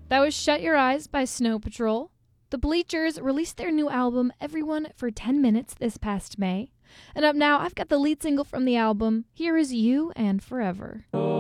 That was Shut Your Eyes by Snow Patrol. The Bleachers released their new album, Everyone for 10 Minutes, this past May. And up now, I've got the lead single from the album. Here is You and Forever.